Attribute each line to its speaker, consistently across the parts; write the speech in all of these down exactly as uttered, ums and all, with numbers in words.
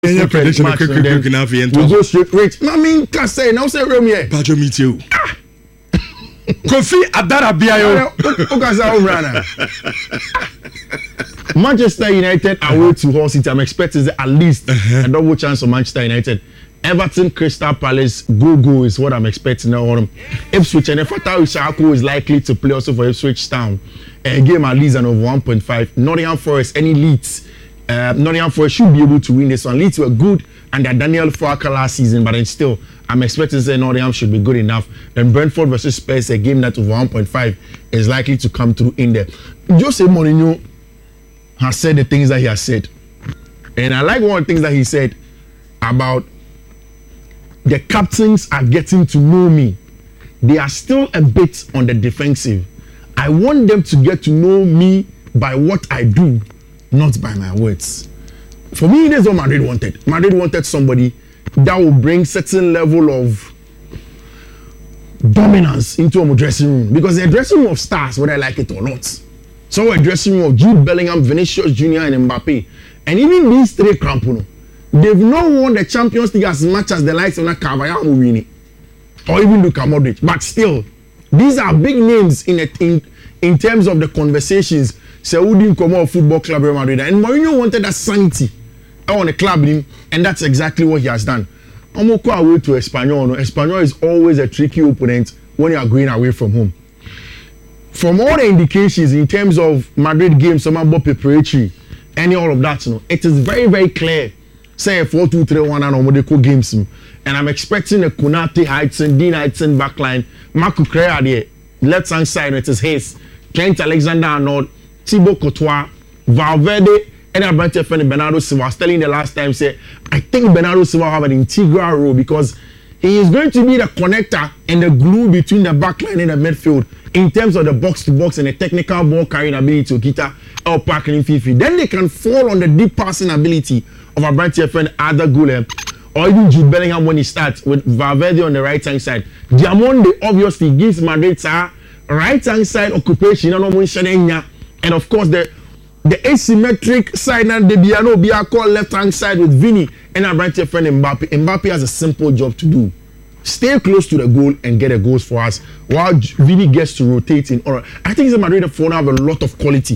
Speaker 1: Yeah, prediction quick quick quick now for you.
Speaker 2: We go straight. Wait, I mean, can say now say Rome here.
Speaker 1: Pacho meet you. Kofi Adarabiayo.
Speaker 2: Okay, so Rana. Manchester United away to Hull City. I'm expecting at least uh-huh. a double chance of Manchester United. Everton, Crystal Palace, go go is what I'm expecting now. Ipswich and Fatah Isako is likely to play also for Ipswich Town. A game at least an over one point five. Nottingham Forest, any Leeds. Uh, Nottingham Forest should be able to win this one. Leeds were good under Daniel Farke last season, but then still, I'm expecting to say Nottingham should be good enough. Then Brentford versus Spurs, a game that over one point five is likely to come through in there. Jose Mourinho has said the things that he has said. And I like one of the things that he said about the captains are getting to know me. They are still a bit on the defensive. I want them to get to know me by what I do, not by my words. For me, that's what Madrid wanted. Madrid wanted somebody that will bring certain level of dominance into a dressing room. Because they're a dressing room of stars, whether I like it or not. So a dressing room of Jude Bellingham, Vinicius Junior and Mbappe. And even these three Crampono, they've not won the Champions League as much as the likes of Carvajal will win it. Or even Luka Modric. But still, these are big names in, a, in, in terms of the conversations. Saudi Nkomo Football Club Real Madrid. And Mourinho wanted that sanity on the club, and that's exactly what he has done. I'm going to go away to Espanyol. Espanyol is always a tricky opponent when you are going away from home. From all the indications in terms of Madrid games, some about preparatory, and all of that, you know, it is very, very clear. Say four two three one and Omodeko games. And I'm expecting a Konate, Heitson, Dean Heitson backline. Marco Correa there, left hand side, it is his. Trent Alexander-Arnold, Thibaut Courtois, Valverde, and I brought your friend Bernardo Silva. I was telling the last time, say, I think Bernardo Silva have an integral role because he is going to be the connector and the glue between the backline and the midfield in terms of the box to box and the technical ball carrying ability of Kita or Parker in Fifi. Then they can fall on the deep passing ability of a branch friend Arda Güler or even Jude Bellingham when he starts with Valverde on the right hand side. Diamonde obviously gives Madrid a right hand side occupation and of course the the asymmetric side now the Biano Bia call left hand side with Vini and a branch friend Mbappe. Mbappe has a simple job to do. Stay close to the goal and get the goals for us while Vini gets to rotate in order. I think the Madrid phone have a lot of quality.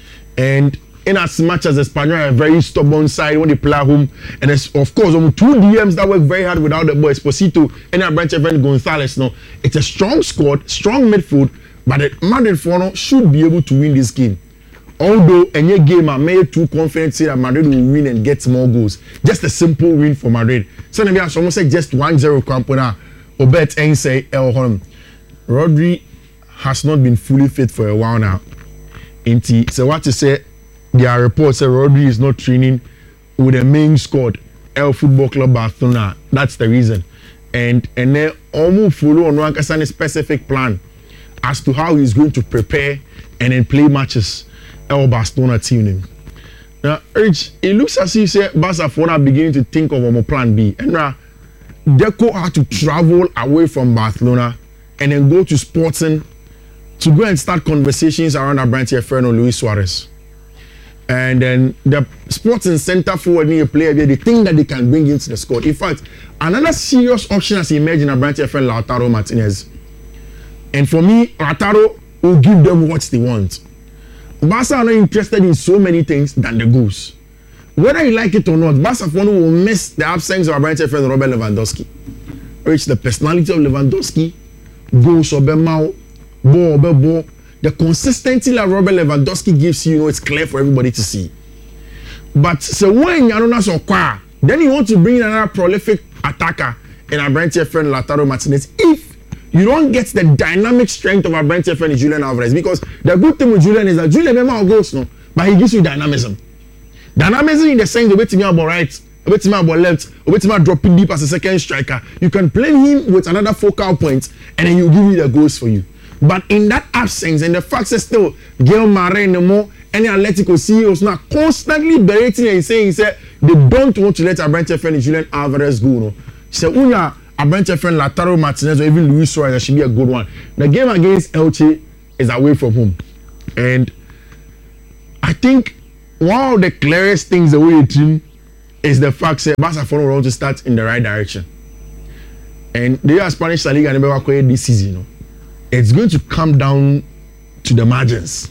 Speaker 2: And in as much as Espanyol are a very stubborn side when they play at home, and there's of course um, two D Ms that work very hard without the boy Esposito and a branch friend Gonzalez. No, it's a strong squad, strong midfield, but the Madrid phone should be able to win this game. Although any game I made too confident say that Madrid will win and get more goals. Just a simple win for Madrid. So maybe I almost say just one zero Crampona. Obet and say El Holm. Rodri has not been fully fit for a while now. Inti, so what to say? There are reports that Rodri is not training with the main squad, El Football Club Barcelona. That's the reason. And and then almost follow on one specific plan as to how he's going to prepare and then play matches. El Barcelona team. Now, Rich, it looks as if say Barcelona are beginning to think of a plan B. And now, Deco had to travel away from Barcelona and then go to Sporting to go and start conversations around Abrante Ferno Luis Suarez. And then the Sporting center forward near a player there, they think that they can bring into the squad. In fact, another serious option has emerged in Abrante Ferno Lautaro Martinez. And for me, Lautaro will give them what they want. Barca are not interested in so many things than the goals. Whether you like it or not, Barca will miss the absence of Abrante friend Robert Lewandowski. Which the personality of Lewandowski, goals or ball, ball, ball, the consistency that Robert Lewandowski gives you, you know, it's clear for everybody to see. But so when you're not so quiet, then you want to bring in another prolific attacker in Abrante friend Lautaro Martinez. If you don't get the dynamic strength of Abrante friend Julian Alvarez, because the good thing with Julian is that Julian never goes, no, but he gives you dynamism. Dynamism in the sense of waiting about right, waiting about left, waiting about dropping deep as a second striker. You can play him with another focal point, and then he'll give you the goals for you. But in that absence, and the fact that still Gail Mare no more, any Atletico C E Os now constantly berating and saying, say they don't want to let Abrante friend Julian Alvarez go. No, so Unya. Abrante friend Lautaro Martinez or even Luis Suarez, that should be a good one. The game against Elche is away from home. And I think one of the clearest things the way a team is the fact that Barca want to start in the right direction. And they are Spanish La Liga and this season. You know, it's going to come down to the margins.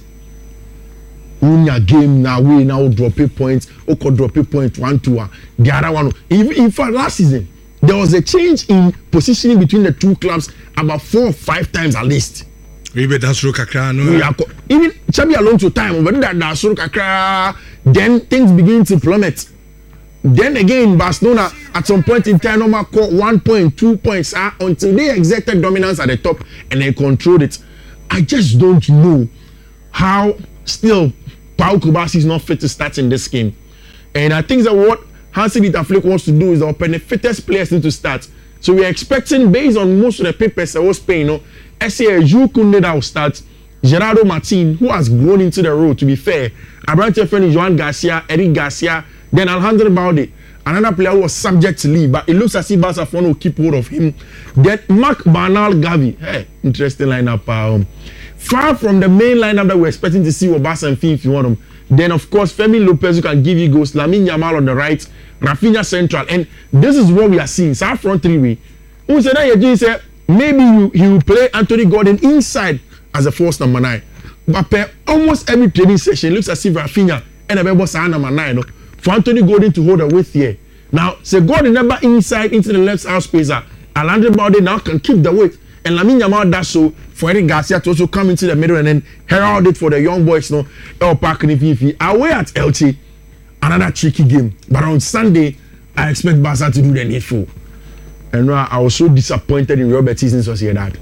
Speaker 2: Win your game now, we now drop a point, or could drop a point one to one. The other one, in, in fact, last season there was a change in positioning between the two clubs about four or five times at least.
Speaker 1: Maybe that's Kakra, no.
Speaker 2: Even Chabi alone to time, but that that's Kakra, then things begin to plummet. Then again, Barcelona at some point in time, normal caught one point, two points uh, until they exerted dominance at the top and they controlled it. I just don't know how still Pau Kubasi is not fit to start in this game. And I think that what Hansi Dieter Flick wants to do is open the fittest players need to start. So we're expecting, based on most of the papers I was paying, you know, S A Jules Koundé that will start, Gerardo Martin, who has grown into the role, to be fair, Abrante Feni, Joan Garcia, Eric Garcia, then Alejandro Balde, another player who was subject to leave, but it looks as if Barca will keep hold of him. Then Marc Bernal Gavi, hey, interesting lineup. Um, far from the main lineup that we're expecting to see with Barca and Fee if you want them. Then of course Femi Lopez who can give you goals, Lamine Yamal on the right, Rafinha central, and this is what we are seeing. So our front three way. Who said that? You said maybe he will play Anthony Gordon inside as a force number nine. But per almost every training session, it looks as if Rafinha and a boss number nine. No? For Anthony Gordon to hold a width here. Now, say Gordon never inside into the left half space. Alejandro Balde now can keep the width. And Lamine Yamal does so for Eric Garcia to also come into the middle and then herald it for the young boys. No, El Park and Fifi. Away at Elche, another tricky game. But on Sunday, I expect Barca to do the needful. And uh, I was so disappointed in Real Betis in Sociedad.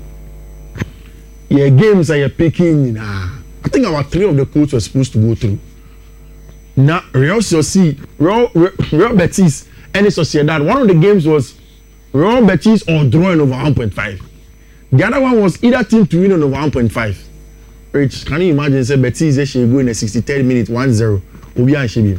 Speaker 2: Yeah, games that you're picking. Nah, I think about three of the coaches were supposed to go through. Now, Real Sociedad, Real, Real, Real Betis and Sociedad. One of the games was Real Betis or drawing over one point five. The other one was either team to win on over one point five. Rich, can you imagine? Say Betis she go in the sixty-third minute one zero. Obi and Shebi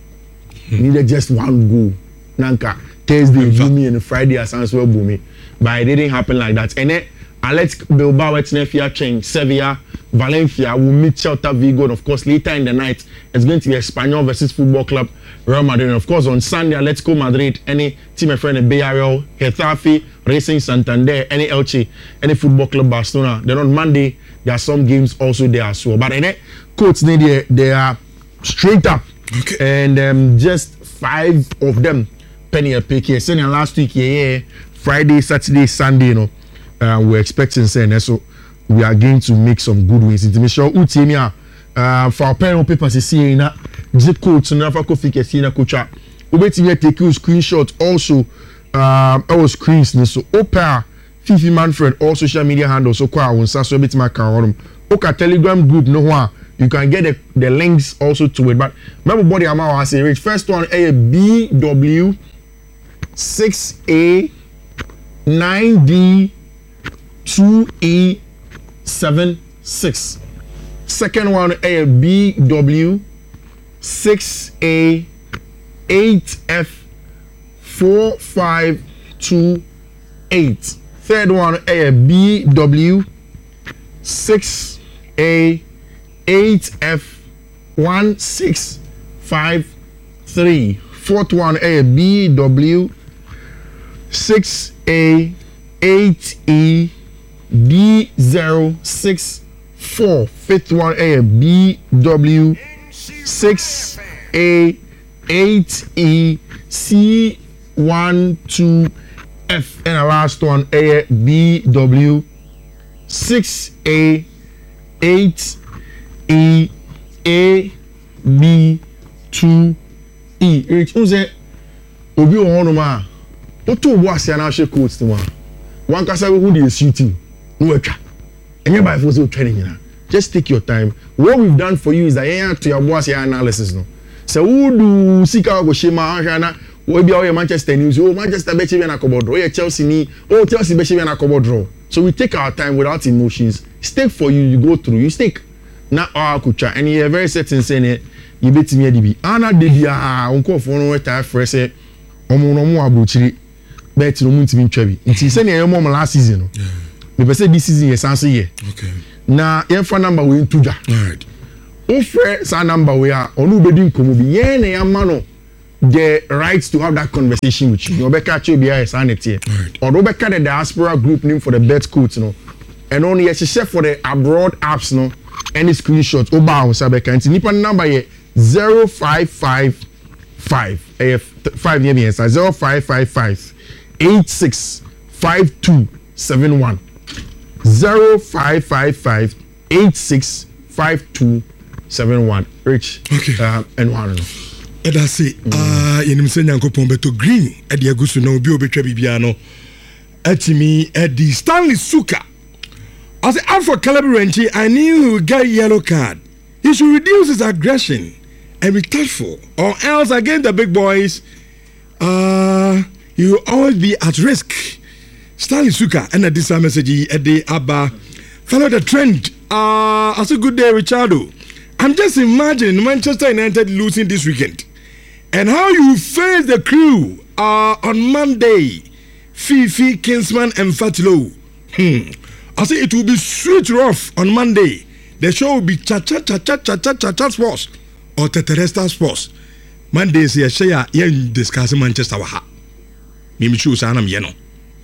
Speaker 2: needed just one goal. Nanka Thursday, Jimmy and Friday as well Bumi. But it didn't happen like that. And then Athletic Bilbao, Etnefia, Cheng, Sevilla, Valencia will meet Celta Vigo. And of course, later in the night, it's going to be Espanyol versus Football Club Real Madrid. And of course, on Sunday, Atletico Madrid, any team of friend, Villarreal, Getafe, Racing Santander, any Elche, any Football Club Barcelona. Then on Monday, there are some games also there as well. But in that coach, they, they are straight up.
Speaker 1: Okay.
Speaker 2: And um, just five of them, penny a pick here. Saying last week, yeah, yeah, Friday, Saturday, Sunday, you know. Uh, we're expecting saying so we are going to make some good wins. It's sure Utimia uh for our pen papers is seeing that the coach na for coffee ke see na coach ubeti take you screenshot also um our screens so Opera Fifi Manfred all social media handles so kwa won so bit my can Oka Telegram group no one you can get the, the links also to it but remember body am I say rich first one a B W six A nine D two E seven six. Second one A B W six A eight F four five two eight. Third one A B W six A eight F one six five three. Fourth one A B W six A eight E D zero six four. Fifth one A B W six A eight E C one two F and the last one A B W six A eight E A B two E. Rich, who say Obi Ohonoma? What two was an actual coach to one? One can say who they suit you. No extra. And you buy for so training, you know. Just take your time. What we've done for you is that you have to your boss your analysis. No. So who do seek out go shema Hana? We be our Manchester news. Oh, Manchester bet you na cupboard draw. Oh, Chelsea ni. Oh, Chelsea bet you na cupboard draw. So we take our time without emotions. Stake for you, you go through. You stake. Na our kucha. And you're very certain saying it. You bet me D B. Ana de dia. Unko for no time for say. Omo no mo abuchiri. Bet no mu ntimi ntwa bi. Nti say na yemo last season no. Me be say this season yes answer here.
Speaker 1: Okay.
Speaker 2: Na yen fa number we ntuja.
Speaker 1: All right.
Speaker 2: O frɛ sa number we a onu bedi nkomo bi yen na ya ma no the rights to have that conversation with you. Obeka Chobia is sanity. Or Obeka the diaspora group name for the bet coach, no. And only a chef for the abroad apps, no. Any screenshots. Oba on Sabeka. And Nipa number here zero five five five. Five years zero five five five eight six five two seven one. Zero five five five eight six five two seven one. Rich.
Speaker 1: Okay.
Speaker 2: Uh, and one.
Speaker 1: And I say, ah, in him Uncle Pombeto Green at the Agusu no Bio Betrabiano at me at the Stanley Suka. As an Alpha Calabaranchi, I knew he would get a yellow card. He should reduce his aggression and be thoughtful, or else against the big boys, uh, he will always be at risk. Stanley Suka and at this message at the Abba follow the trend. Uh, as a good day, Richardo. I'm just imagining Manchester United losing this weekend. And how you face the crew uh, on Monday, Fifi, Kinsman, and Fatilo. Hmm. I say it will be sweet rough on Monday. The show will be cha cha cha cha cha cha cha cha sports or Teteresta sports. Monday is a share yen discussing Manchester Waha. Mimichu Sanam Yeno.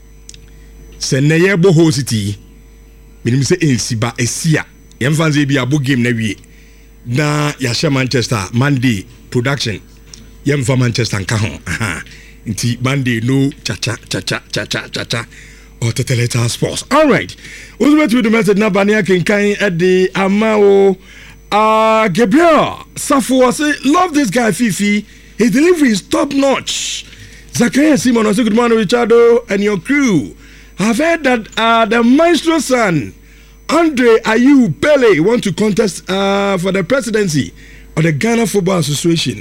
Speaker 1: Seneye Boho City. Minim say Insiba Esia. Yemfanze be a book game nevi. Na Yasha Manchester Monday production. Yem for Manchester and Kahon. Aha. Inti Monday no cha cha cha cha cha cha cha cha or Teteleta Sports. All right. What's about with the message now? Bania Kinkai at the Amao. Uh, Gabriel Safo say love this guy Fifi. His delivery is top notch. Zachariah Simon also good morning Richardo and your crew. I've heard that uh, the maestro son Andre Ayew Pele want to contest uh, for the presidency of the Ghana Football Association.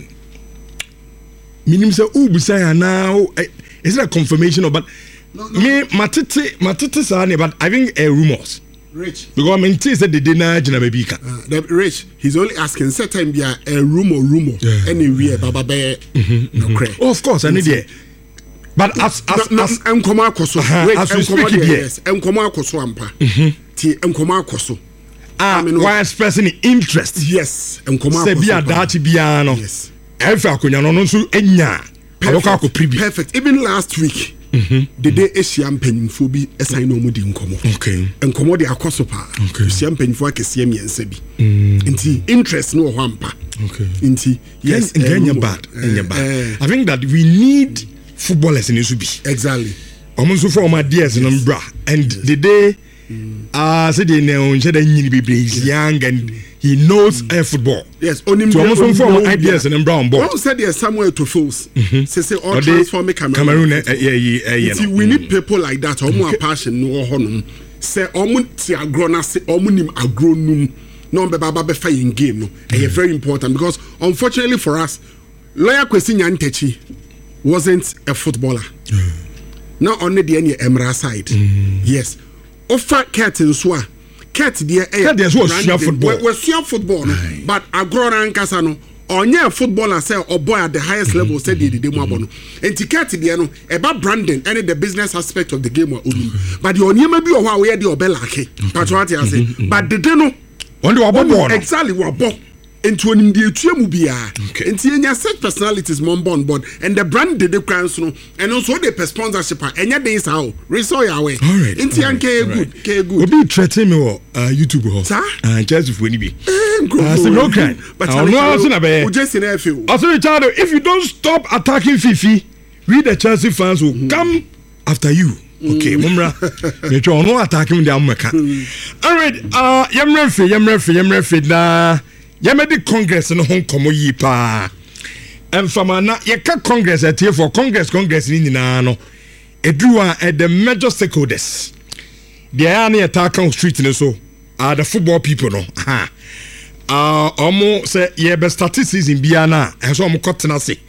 Speaker 1: Minim say who beside now is it a confirmation or but no, no. Me matete matete sane but I think a rumors.
Speaker 3: Rich.
Speaker 2: Because I mean says that they deny Jina Babika.
Speaker 3: Uh, the Rich, he's only asking certain be a rumor rumor yeah. Anywhere baba be no cray.
Speaker 2: Oh, of course I need it. But as as
Speaker 3: no,
Speaker 2: as
Speaker 3: enkoma akoso
Speaker 2: wait enkoma
Speaker 3: there yes enkoma akoso ampa. Ti enkoma akoso.
Speaker 2: Ah, why expressing interest?
Speaker 3: Yes, enkoma akoso.
Speaker 2: Se bia dachi bia no.
Speaker 3: Yes.
Speaker 2: Efa akonya no no so enya.
Speaker 3: Perfect. Even last week, mm-hmm. the day Asian Penfo be a sign of Mudi Nkomo. Okay. And Komodi Akosopa. Okay. Asian Penfo Kasiami and Sebi. Inti interest no hamper. Okay. Inti yes.
Speaker 2: And then you're bad. And you're bad. I think that we need footballers in Isubi.
Speaker 3: Exactly.
Speaker 2: Almost for my dears and bra. And the day ah said they know said he's young and he knows mm. football.
Speaker 3: Yes, on him.
Speaker 2: So almost from ideas and brown ball.
Speaker 3: One said there's somewhere to fools. Say say all transform Cameroon.
Speaker 2: Cameroon, yeah, yeah, yeah.
Speaker 3: See, we need people like that. Or more passion, no honum. Say omu ti agrona, say omu nim agronum. No be baba be fighting game. No, and it's very important because unfortunately for us, Lawyer Kwesi Nyantechi wasn't a footballer. Not only the any Emra side. Yes. Offer curtain swa. Cat dear eh
Speaker 2: was football.
Speaker 3: We see football, no? But agrona nkasa no onye footballer say or boy at the highest mm-hmm. level said the demo abono. And cat dear no about branding any the business aspect of the game were only. But the onye maybe or how we the obelake. That's what I say. But the deno
Speaker 2: only about
Speaker 3: exactly what ball. Into an India Mubia, into any such personalities, Mombon board, and the brand did the crowns, and also the sponsorship, and your days how, resoy away.
Speaker 2: All right,
Speaker 3: into young K good, K good.
Speaker 2: We'll be threatening me or YouTube, sir, and just if we be. I said, no crime, but I know just in a few. I said, Richard, if you don't stop attacking Fifi, we the Chelsea fans will mm-hmm. come after you. Okay, Mumra, you don't know attacking the America. All right, uh, Yam Refi, Yam Refi, Yam Refi, na. Yamedi Congress no hon komo yi pa emfama na yeka Congress atie for Congress Congress ni nyina no edruwa at the major stakeholders they are na attack on street ne so are the football people no ha ah omo say ye be start season bia na enso omo kotena se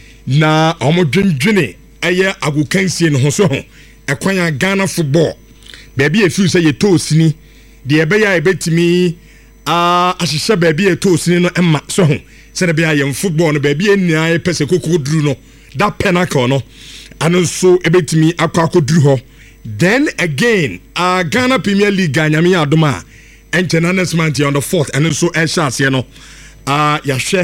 Speaker 2: na omo dwendwene eye agukansie no so ho ekwanya Ghana football baby e feel say ye to sini de be ya e betimi ah ashisha baby e to sini no emma so ho se de be ya football no baby enia e pese kokoduru no that pinnacle no and so e betimi akwa akoduru ho then again uh, Ghana Premier League Ganyami Adoma and next month on the fourth and so e shas ye no ah ya hwe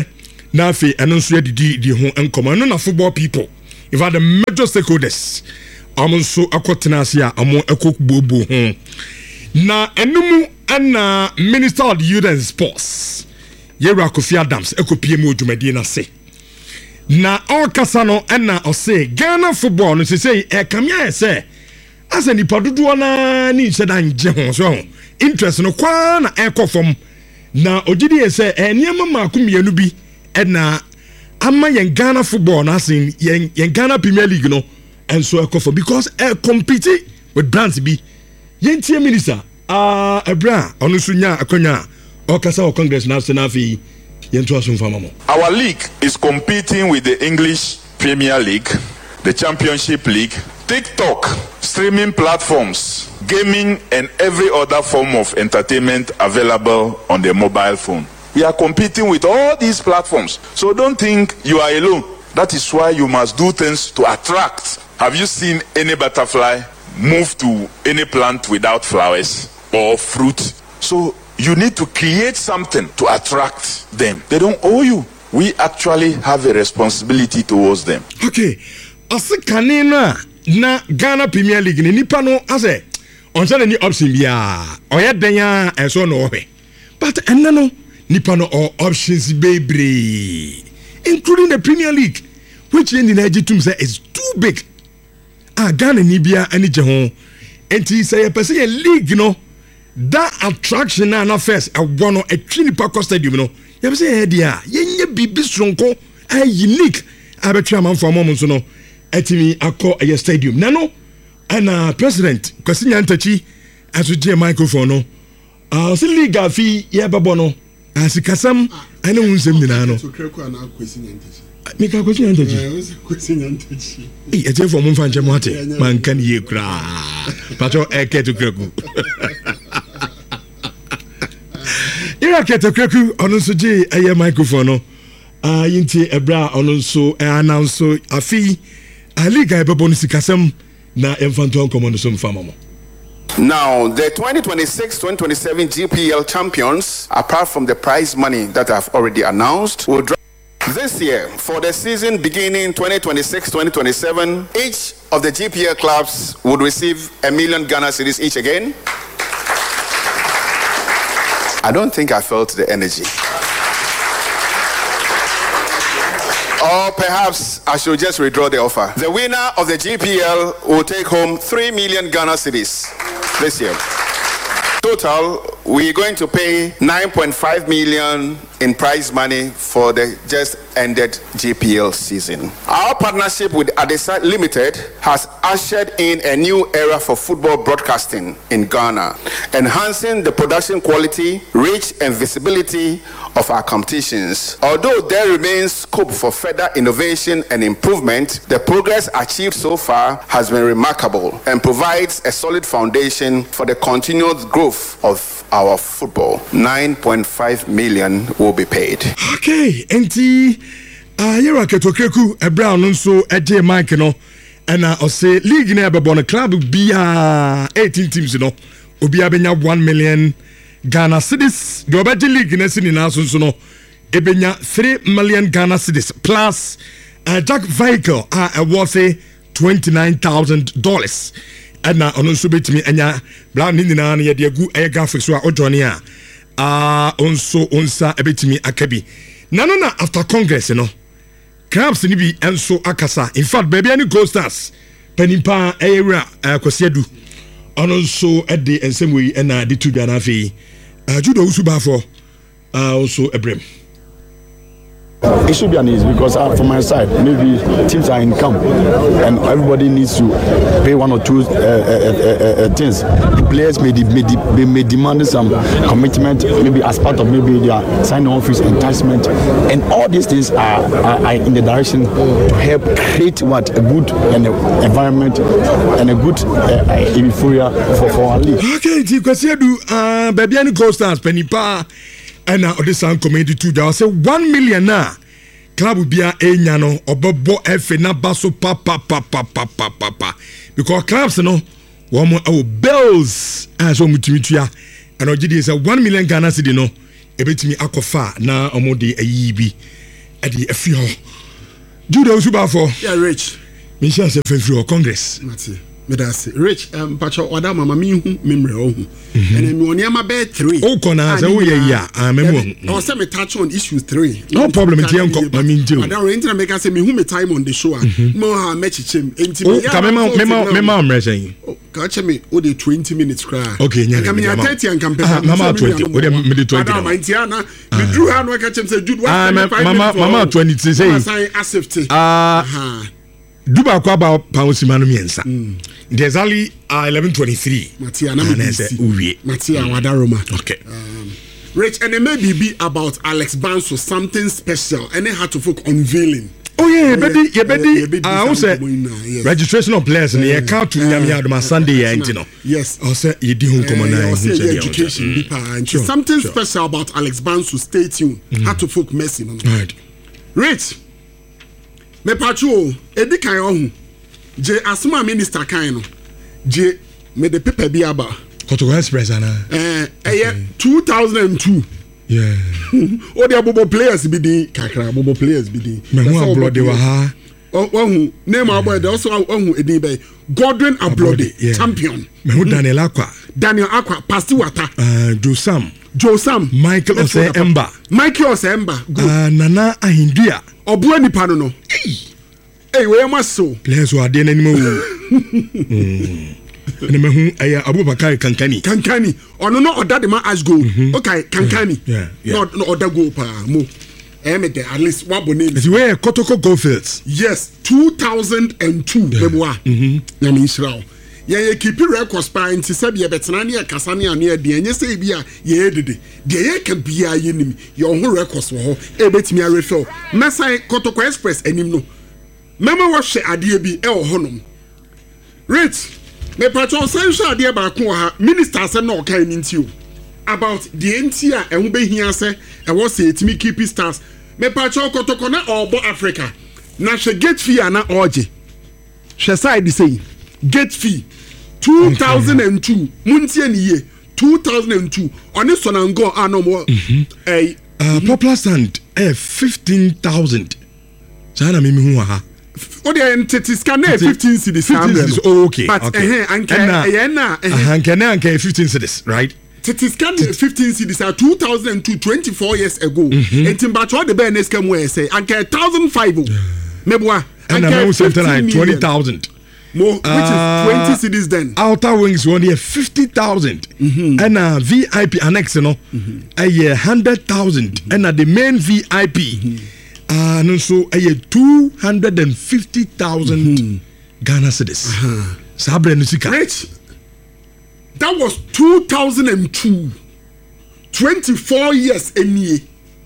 Speaker 1: na afi ɛno nso yɛ didi di ho nkɔmɔ ɛno na football people in fact the major stakeholders ɔmo nso akɔtena ase a ɔmo ɛkɔ buobuo ho na ɛnum ɛna minister of youth and sports yɛwura Kofi Adams ɛkɔ pm odwumadie n'ase na ɔkasa no ɛna ɔse Ghana football no sese ɛkamia yɛ sɛ asa nipa dodoɔ na ne nhyɛ da ngye ho so interest no kwa na ɛkɔ fam na ogidi yɛ sɛ ɛnneɛma maako mmienu bi ɛna ama yɛn Ghana football na asen yɛn yɛn Ghana Premier League no ɛnso ɛkɔ fam because ɛ compete with brands bi yɛn tie minister ah ɛbra ɔno nso nya akonya ɔkasa wɔ congress na ase na afi yɛn to aso mfama mo.
Speaker 4: Our league is competing with the English Premier League, the Championship League, TikTok, streaming platforms, gaming, and every other form of entertainment available on the mobile phone. We are competing with all these platforms. So don't think you are alone. That is why you must do things to attract. Have you seen any butterfly move to any plant without flowers or fruit? So you need to create something to attract them. They don't owe you. We actually have a responsibility towards them.
Speaker 1: Okay. Ase kanina na Ghana Premier League ni nipa no ase onse ni option bia oye denya enso no ohwe. But enna no nipa no all options bebre including the Premier League which in the Nigeria say is too big. Ah Ghana ni bia ani je ho. Enti say e pese league no that attraction na na first e wono e twi nipa ko stadium no. You say dia yenye bibi stronko a unique abetwa amanfo amom so no etimi akọ a stadium na no ana president Kwesi Nyantakyi aso je microphone no ah so league fi ye bebo no asikasam ana wunsem nyina no mika Kwesi Nyantakyi
Speaker 3: Kwesi Nyantakyi
Speaker 1: eh e je for mo mfa nche mo ate man kan ye kra pato eke to kreku ira keto kreku ono so je aye microphone no ah yinti ebra ono so announce afi a league ebebo no sikasem na emfanto nkomo no so mfama mo.
Speaker 5: Now, the twenty twenty-six twenty twenty-seven G P L champions, apart from the prize money that I've already announced, will drop this year. For the season beginning twenty twenty-six twenty twenty-seven, each of the G P L clubs would receive a million Ghana cedis each again. I don't think I felt the energy. Or perhaps I should just withdraw the offer. The winner of the G P L will take home three million Ghana cedis this year. Total, we're going to pay nine point five million in prize money for the just ended G P L season. Our partnership with Adesa Limited has ushered in a new era for football broadcasting in Ghana, enhancing the production quality, reach, and visibility of our competitions. Although there remains scope for further innovation and improvement, the progress achieved so far has been remarkable and provides a solid foundation for the continued growth of our football. nine point five million will be paid.
Speaker 1: Okay, enti ayera ketokreku ebra no nso eje mic no na o say league na ebebo no club bia eighteen teams no obi abenya one million Ghana cedis. The obeje league na sini na so no ebenya three million Ghana cedis plus a jack vehicle a worth twenty-nine thousand dollars. Ana ono nso betimi anya bla ni nyina na ye de agu e graphics so a odrone a ah onso onsa ebetimi akabi nano na after congress no clubs ni bi enso akasa. In fact baby any Gold Stars penimpa eyera Kwesiadu ono nso e de ensemwe e na de tu dwa na afi judo usuba for ah also ebrem.
Speaker 6: It should be an easy because uh, from my side, maybe teams are in camp and everybody needs to pay one or two uh, uh, uh, uh, things. The players may, de- may, de- may demand some commitment, maybe as part of maybe their signing office enticement, and all these things are, are, are in the direction to help create what a good and a environment and a good uh, euphoria for, for our league.
Speaker 1: Okay, Kwesiadu, uh, baby, any Gold Stars, Penipa. And now this sound community too. There say one million na club bia enya no obobo efe na baso pa pa pa pa pa pa pa pa because clubs no womo our bills as omutimitua and ogidi say one million Ghana cedi no ebetimi akofa na omo de ayi bi ɛde afi hɔ juda osubafo
Speaker 3: yeah rich
Speaker 1: me sure say fefiri hɔ congress
Speaker 3: mate me da say rich um pacho oda mama me hu memre ohu and me oni ama be three
Speaker 1: o kona say wo ye ya amemu
Speaker 3: o say me touch on issue three
Speaker 1: no problem tie nko ma me nje
Speaker 3: oda re intina make say me hu me time on the show mo ha me chichem enti
Speaker 1: me ya me ma me ma me ma mre say
Speaker 3: ka che me o de twenty minutes cry
Speaker 1: okay nya
Speaker 3: ka me ya thirty and campaign
Speaker 1: mama twenty o de me de twenty
Speaker 3: na enti ana me drew ha no ka chem say jude
Speaker 1: wa mama mama twenty say
Speaker 3: safety
Speaker 1: ah duba kwa ba pounds manu miensa there's only uh, eleven twenty-three
Speaker 3: Matia na me
Speaker 1: say uwie
Speaker 3: Matia wada Roma
Speaker 1: okay
Speaker 3: um, Rich and it may be about Alex Banso something special and they had to folk unveiling
Speaker 1: oh yeah bedi ye bedi ah who say registration of players and ye count to nyam yadoma Sunday ya ntino
Speaker 3: yes
Speaker 1: o say ye di hun komo na
Speaker 3: education be pa something special about Alex Banso stay tuned had to folk mercy
Speaker 1: right
Speaker 3: Rich me pacho edi kan ohun je asma minister kan no je me de paper bi aba
Speaker 1: Kotoko Express ana
Speaker 3: eh eh two thousand two
Speaker 1: yeah
Speaker 3: o de abobo players bi di kakra abobo players bi di
Speaker 1: me hu ablode wa ha
Speaker 3: ohun name abo de also ohun edi be Godwin Ablode champion
Speaker 1: me hu Daniel Akwa
Speaker 3: Daniel Akwa Pasti Wata
Speaker 1: uh Josam
Speaker 3: Josam
Speaker 1: Michael Ose Emba
Speaker 3: Michael Ose Emba
Speaker 1: uh, Nana Ahindua
Speaker 3: obu anipa no no eh we am so
Speaker 1: players who are there anymore mm ene me hu aya Abubakar Kankani
Speaker 3: Kankani ono no oda de ma as go okay Kankani
Speaker 1: yeah, yeah.
Speaker 3: no no oda go pa mo eh me de at least what name
Speaker 1: is where Kotoko Goldfields
Speaker 3: yes two thousand two beboa mhm na me Israel ye ye keep records pa nti se be betena ne kasa ne ane de enye se bi a ye edede de ye ka bia ye nim ye ho records wo ho e betimi a refill mesai Kotoko Express enim no mema wo hwe ade bi e wo honom rich me patron say so ade ba ko ha minister say no kan ni nti o about the nti a e ho behia say e wo say etimi keep stars me patron Kotoko na obo Africa na hwe gate fee ana oje hwe side say gate fee two thousand two muntie ni ye two thousand two oni sonango anomo eh
Speaker 1: uh popular stand eh fifteen thousand sana mimi hu ha
Speaker 3: o de entity scan na fifteen cedis
Speaker 1: fifteen oh okay
Speaker 3: but
Speaker 1: okay.
Speaker 3: eh anke eh na
Speaker 1: anke na anke fifteen cedis right
Speaker 3: titi scan fifteen cedis are two thousand two twenty-four years ago entimba cho de be next come we say anke one thousand five meboa
Speaker 1: anke something like twenty thousand
Speaker 3: more which uh, is twenty cedis then
Speaker 1: outer wings one here fifty thousand mm-hmm. and a V I P annex no mm-hmm. a year one hundred thousand mm-hmm. and a the main V I P mm-hmm. uh no so a year two hundred fifty thousand mm-hmm. Ghana cedis uh-huh. Sabre Nusika
Speaker 3: rich that was two thousand two twenty-four years enie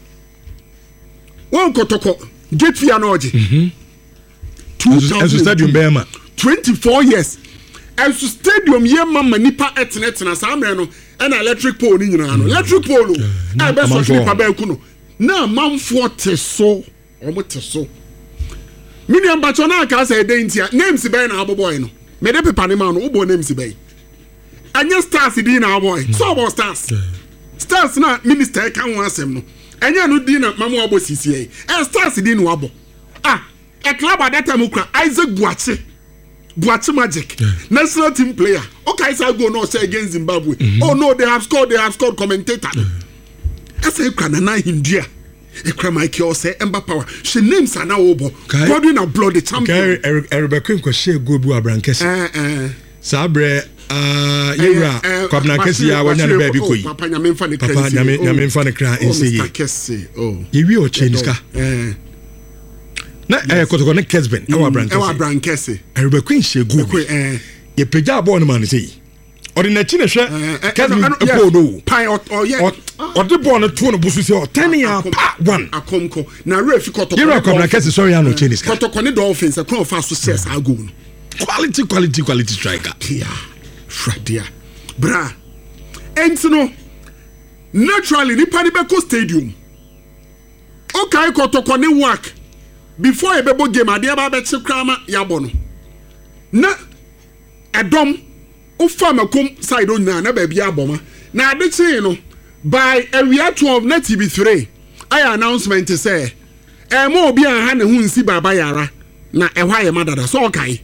Speaker 3: one Kotoko get fi anoje
Speaker 1: mhm two thousand stadium bema
Speaker 3: twenty-four years as stadium ye mama nipa etenetena samre no na electric pole ni nyina no electric pole e be so nipa ba ku no na manfo te so omo te so miniam bacho na ka say dentia names be na aboboy no me de pepa ne ma no ubo names be anya stars di na aboy so about stars stars na minister kan ho asem no anya no di na mama abo sisi e stars di no abo ah a club at that time Isaac Buachi Buachi Magic yeah. National team player okay so go no say against Zimbabwe mm-hmm. Oh no they have scored they have scored commentator I say Kranana India Ekra Michael say Emba Power she names are now obo Godwin Ablode the champion
Speaker 1: okay Rebecca ko share go bu abrankese eh eh sabre ah yewra kwabna kesi ya wanya ne baby koyi
Speaker 3: papa nyame mfa ne kra
Speaker 1: papa nyame nyame mfa ne kra ense
Speaker 3: yi oh
Speaker 1: yewi o cheniska eh na eh Kotoko ne Kesben e wa brankese
Speaker 3: e wa brankese
Speaker 1: Araba Queen shegu eh ye peja abo no man say odi na chi ne hwe Kesben e do
Speaker 3: pai o ye
Speaker 1: odi bo no to no busu say o ten ya pa one
Speaker 3: akomko na refi Kotoko
Speaker 1: ye kwa brankese sorry ano cheniska
Speaker 3: Kotoko ne Dolphins e kwa fa so shares ago no
Speaker 1: quality quality quality striker
Speaker 3: yeah fradia bra entino naturally ni pani be ko stadium okay Kotoko ne work before ebebo game ade ba be chikrama yabo no na edom o fama kom side o na na ba bia aboma na ade chi no by area twelve na T V three I announcement say eh mo obi an ha ne hu nsi baba yara na ehwa ye madada so okay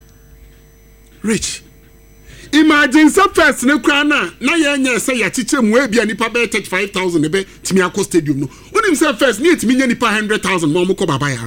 Speaker 3: rich imagine some first ne kra na na ye nya say ya chiche mu e bia nipa be thirty-five thousand be timi akọ stadium no onim say first ne timi nya nipa one hundred thousand mo mo ko baba yara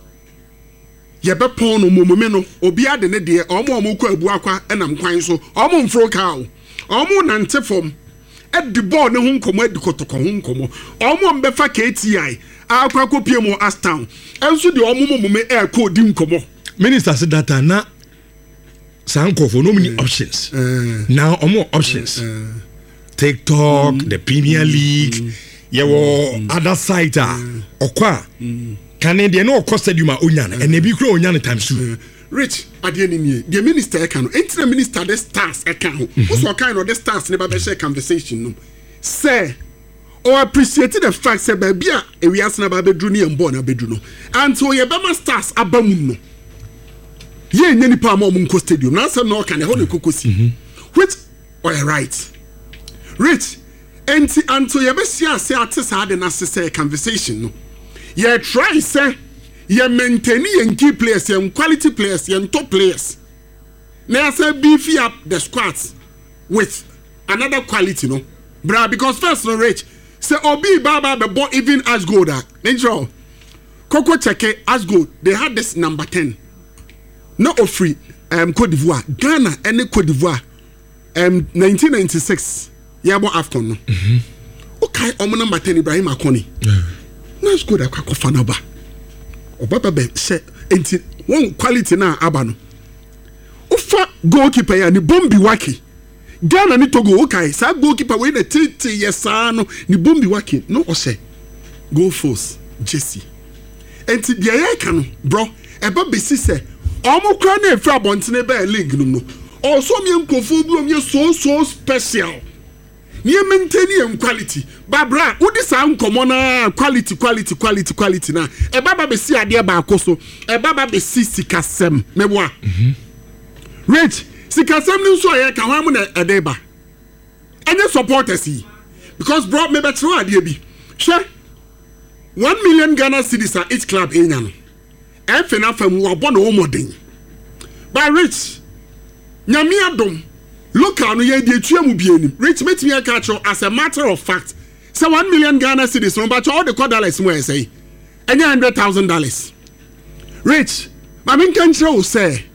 Speaker 3: ye be pon no momome no obi ade ne de omo omo ko abu akwa enam kwan so omo mfro ka o omo nante fom e di ball ne hu nkomo edi kotoko hu nkomo omo mbefa K T I akwa kopie mo Astown enso de omo momome e ko di nkomo
Speaker 1: minister said that na sanko for no many options uh, now omo options uh, TikTok mm, the Premier League mm, ye wo mm, other site ah mm, okwa mm, can they no cost stadium a onyan and e bi kro onyan time two
Speaker 3: rich adie ni nie the minister e kan no enti minister the stars e kan ho so kind of the stars ne ba be share conversation no say or appreciate the fact say ba bia e wi asena ba bedru ne embo na bedru no until ye be ma stars abamu no ye nyani pa ma omun ko stadium na say no kan e ho ne kokosi which or right rich enti until ye be share say atisa ade na say conversation no ye try say ye maintain ye key players ye quality players ye top players na say beef up the squads with another quality no bra because first no rich say obi baba be born even as gold that intro Coco Cheke as gold they had this number ten no free um Cote d'Ivoire Ghana and Cote d'Ivoire um nineteen ninety-six yeah bon afcon no mhm okay omo number ten Ibrahim Akoni that's good akwa fanaba obaba be say enti one quality na aba no ufa goalkeeper ya ni Bombi Waki Ghana ni Togo okay sa goalkeeper we na titi yesa no ni Bombi Waki no o say go force Jesse enti dia ya ka no bro eba be si say omo kra na efra bontene be league no no also me nkofo bi o me so so special ni maintain quality babra udi sa nkomo na quality quality quality quality na e baba be si ade ba akoso e baba be si sikasem meboa mhm rich sikasem ni so ye ka hwan mu na ede ba any supporters yi because bro me be tro ade bi hwe one million Ghana cedis at each club enya no e fe na fam wo bo na wo modern by rich nyame adom local no ye die tuamu bienim rich metimi aka cho as a matter of fact say one million Ghana cedis no but all the dollars mo say any one hundred thousand dollars rich ma min kan chiro say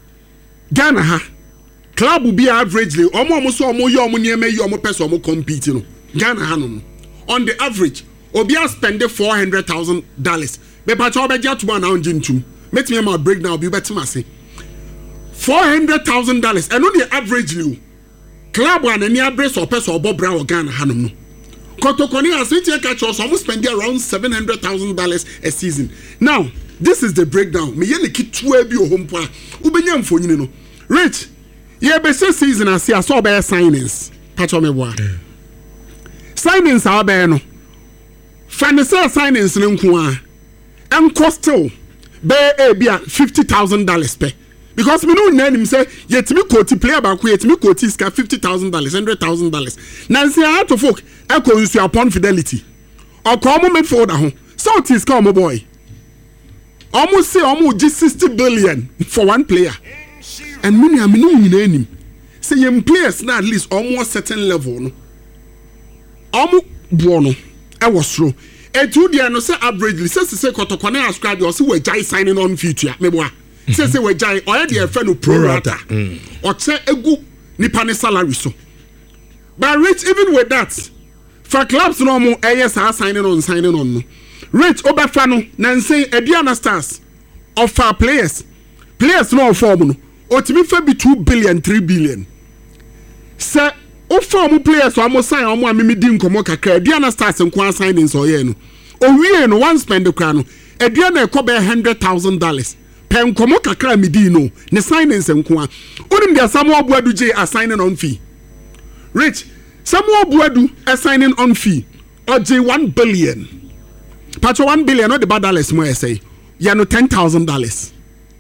Speaker 3: Ghana ha club will be averagely omo omo so omo ye omo niam ye omo person omo compete no Ghana ha no on the average obi a spend four hundred thousand dollars be pa cho be ja to na onjintum metimi ma break down bi betima say four hundred thousand dollars and on the average you club one any average or person or Bobra or Ghana Hanum no Kotokoni has it catch us almost spend around seven hundred thousand dollars a season. Now this is the breakdown me yele ki two ebi o home pa ubenya mfonyini no rich ye be say season as ya so be signings patch me boa signings are be no financial signings no nko a enko still be e bia fifty thousand dollars per because me no name say yetimi quote player ba ko yetimi quote is fifty thousand dollars one hundred thousand dollars na say how to folk e ko use upon fidelity or come midfielder ho South is come boy almost say almost sixty billion for one player and many am no nyina anim say yem players na at least almost certain level no almost bo no e was through e two dia no say averagely say say Kotokone ascribe or say we jai signing on future me boa say say we jai or dey friend no pro rata or say egu nipa ne salary so but rich even with that for clubs no mo eh say signing on signing on no rich obefa no na say Ediana Stars of our players players no form no otimi fa bi two billion three billion say o form players o mo sign o mo amemi di nkomo kakra Ediana Stars nko signing so ye no o wie no one spend the crown Ediana e ko be one hundred thousand dollars pen komo kakra mi di no ne signings nko a onim dia Samuel Buadu J assigning on fee rich Samuel Buadu assigning on fee or J one billion patcho one billion no the bad dollars mo say ya no ten thousand dollars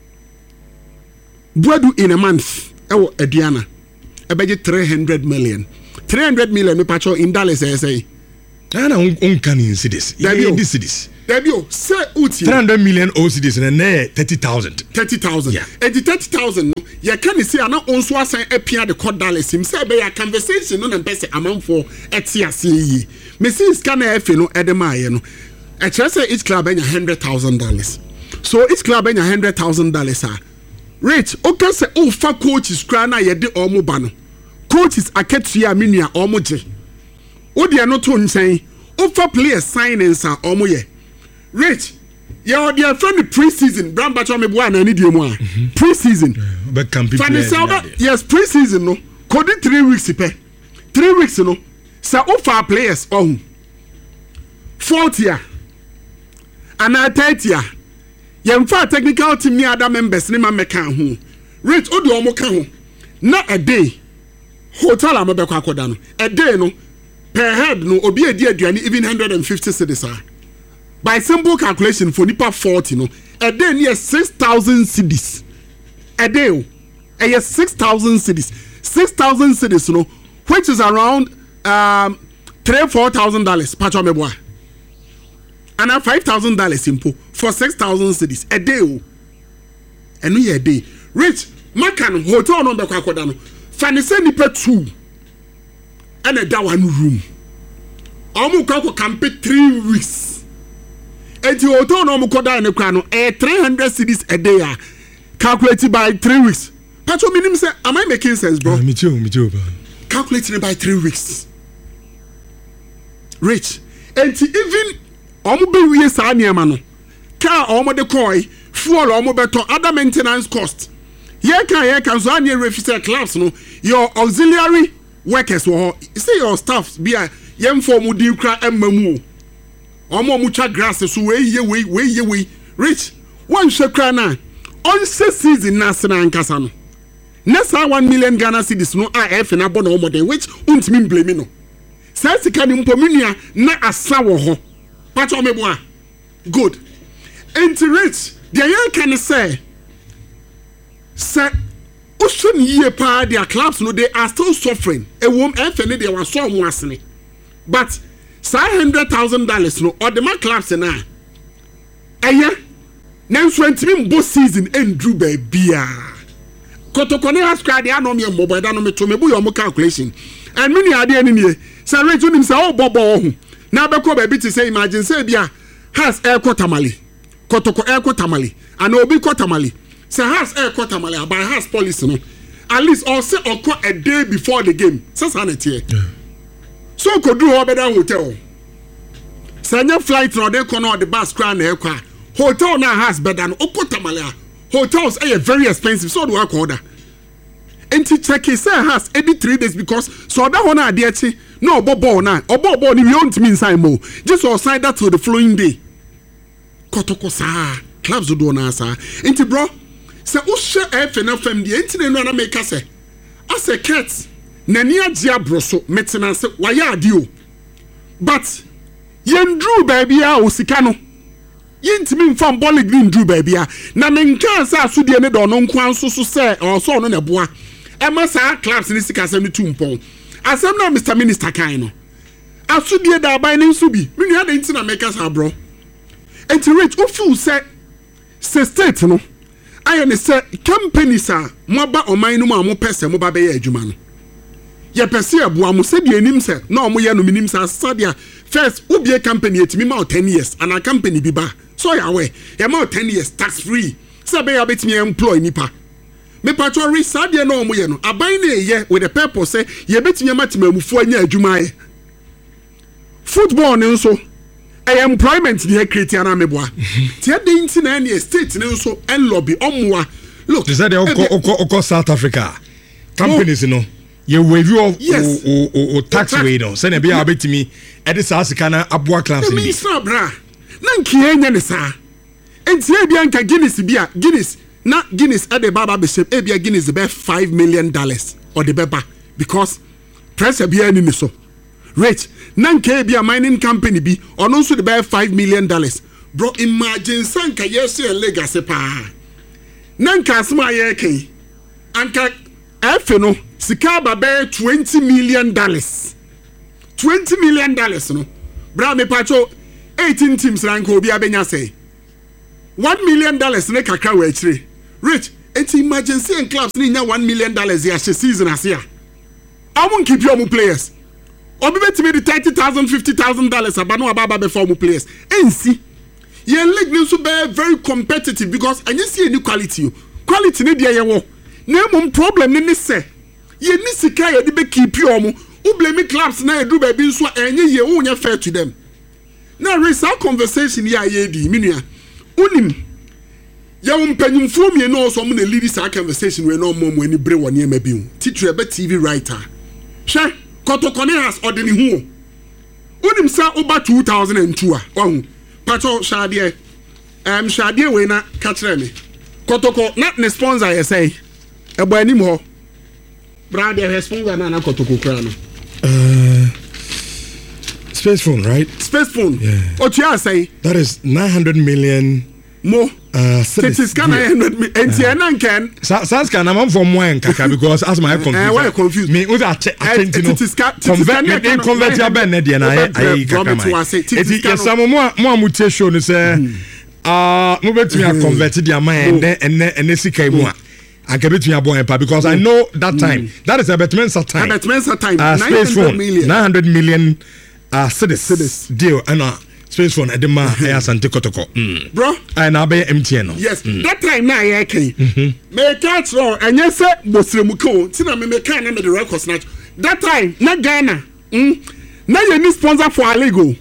Speaker 3: Buadu in a month e wo Ediana e beje three hundred million three hundred million no patcho in dollars say
Speaker 1: ana unkan in cities in these cities
Speaker 3: Debio say uti
Speaker 1: three hundred million O C Ds and na thirty thousand
Speaker 3: thirty thousand
Speaker 1: yeah
Speaker 3: e thirty thousand no ye can say ana onso asan epia the court dollars him say be ya conversation no na pese amanfo eti ase yi me see scan e fe no e de maaye no e chere say each club enya one hundred thousand dollars so each club enya one hundred thousand dollars ah rich okay say o fa coaches kra na ye de omo ba no coaches aketua menua omo je o de no to nchen o fa players signings ah omo ye rich your dear friend pre-season brand batch me boy na ni die mu a pre-season
Speaker 1: but can people
Speaker 3: yes pre-season no code three weeks pe three weeks no say o fa players on forty a and thirty a yem fa technical team ni other members ni ma meka ho rich o de omo ka ho na a day hotel am be kwa akoda no a day no per head no obi edi aduani even one hundred fifty cedis ah by simple calculation for nipa forty no a day near six thousand cedis a day o a six thousand cedis six thousand cedis no which is around um three four thousand dollars patch on me boy and now five thousand dollars simple for six thousand cedis a day o and we a day rich makan hotel no be kwa koda no fanise nipa two and a that one room omu kwa ko camp three weeks. Eti hotel no mukoda ne kwa no eh three hundred cedis a day ah calculated by three weeks. Pacho minim say am I making sense bro?
Speaker 1: Me too, me too.
Speaker 3: Calculated by three weeks. Rich. Enti even omo be wie sa niam no. Car omo de koi, fuel omo beto other maintenance cost. Ye kan ye kan so anye refiser clubs no your auxiliary workers wo see your staff be a yem form di kra emamu. Omo mucha grass so we ye we we ye we rich one shekra na on season na sena nkasa no nessa one million Ghana cedis no a F na bono omo den which untimi blame no say sika ni mpomunia na asa wo ho patch o mebo a good enti rich the yan can say say ocean ye pa their clubs no they are still suffering e wom F ne they were so mo asene but one hundred thousand dollars no or the man clubs na eye na so ntimi mbo season endru ba bia kotokone has card ya no me mbo da no me to me bu your calculation and many ade ani nie say rate unim say oh bobo ho na be ko ba bi to say imagine say bia has air quartermali kotoko air quartermali and obi quartermali say has air quartermali by has policy no at least or say occur a day before the game say sanity yeah. So could do over that hotel. Sanya flight no de kono the bus crown na ekwa. Hotel na has better than Okotamala. Hotels are very expensive, so do I order. Enti check it say has every three days because so that one na dey no bobo na. Obobo ni we want me inside mo. Just or sign that to the following day. Kotoko sa clubs do na sa. Enti bro, say o share F N F M dey enti na na make say. As a cat nani agia broso maintenance waya adio but yendru baby a osika no yentimi mfam bolly green dru baby a na menka sa asudie ne do no nkwan so so se o so no na boa e ma sa clubs ni sika se no tumpon asem na Mister Minister kan no asudie da ban ni nso bi me nua de nti na meka sa bro enti rich o feel se se state no ayo ne se companies a mo ba oman no mo pese mo ba be ya adwuma no ye pese aboa mo se de anim se na omo ye no minim sa sadia first ubie company etimi ma ten years and a company bi ba so ya we ye ma ten years tax free se be ya betimi employ nipa me patro re sadia na omo ye no aban na ye with the purpose say ye betimi matima amufu anya adwuma ye football ne nso e employment dey create ana meboa tie de nti na any state ne nso en lobby omwa look
Speaker 1: is that oko South Africa companies no ye review of
Speaker 3: yes.
Speaker 1: o, o, o tax way no say na be abetimi e de sa sika na aboa class ni
Speaker 3: bi sa bra na nkie nya ne sa enti e bia nka Guinness bia Guinness na Guinness e de baba be shape e bia Guinness be five million dollars or the beba because pressure bia ni ni so rate na nka bia mining company bi ono nso de be five million dollars bro imagine sanka yes e legacy pa na nka asma ye kan anka efe no sika ba be twenty million dollars twenty million dollars no bra me pacho eighteen teams rank obi abenya say one million dollars ne kakra we chire rich enti emergency and clubs ni nya one million dollars ya season asia amun keep your players obi betimi the thirty thousand fifty thousand dollars abano ababa be for players ensi ye league ni so be very competitive because anya see any quality quality ni dia ye wo na mum problem ni ni se ye ni sika ye de be keep your mu u blame clubs na edu ba bi nso enye ye wo nya fair to them na raise our conversation ya ye di minua unim ya umpanyumfo mi no so mo na lead this conversation we no mo mo ani bre woni ema bi titru ebe T V writer hwe kotokone has odeni hu unim sa oba two thousand two a ohu pato shade em shade we na ka kire me kotoko na ne sponsor ye say ebo anim ho brand ye sponsor na na kotoko kra no
Speaker 1: uh Space Phone, right?
Speaker 3: Space Phone.
Speaker 1: Yeah.
Speaker 3: What you are saying?
Speaker 1: That is nine hundred million
Speaker 3: more.
Speaker 1: Uh,
Speaker 3: it is kind of nine hundred million. And T N N can.
Speaker 1: Sans can I'm from one kaka because as my confused.
Speaker 3: Why confused?
Speaker 1: Me was at attention.
Speaker 3: It is
Speaker 1: convert me convert ya ben na na ai kaka mai. It is yes some more more mutation say ah mo betumi a convert dia man and and and sika mu a anka betumi abo empa because I know that time that is a betmensa time.
Speaker 3: A betmensa time.
Speaker 1: nine hundred million. nine hundred million uh cedis deal and uh Space Phone edema ya Asante Kotoko
Speaker 3: bro
Speaker 1: and abe M T N no
Speaker 3: yes mm. that time na ya kai me catch ro enye se bosremu ko ti na me me kan na me the records na that time na Ghana mm na ye ni sponsor for a league